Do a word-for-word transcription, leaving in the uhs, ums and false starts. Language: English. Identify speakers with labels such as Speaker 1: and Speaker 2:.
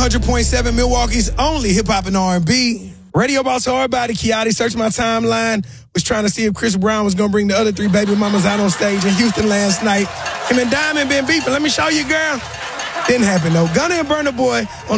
Speaker 1: hundred point seven, Milwaukee's only hip-hop and R and B. Radio boss hard body, Kiati, searched my timeline, was trying to see if Chris Brown was going to bring the other three baby mamas out on stage in Houston last night. Him and Diamond been beefing. Let me show you, girl. Didn't happen, though. Gunna and Burna Boy on